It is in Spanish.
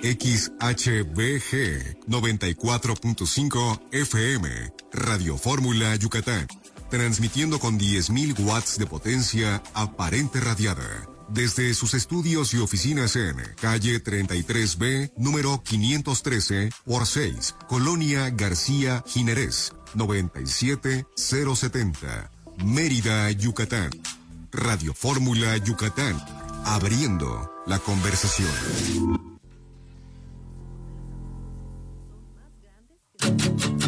XHBG 94.5 FM, Radio Fórmula Yucatán, transmitiendo con 10.000 watts de potencia aparente radiada. Desde sus estudios y oficinas en calle 33B, número 513 por 6, Colonia García Ginerés, 97070, Mérida, Yucatán. Radio Fórmula Yucatán, abriendo la conversación.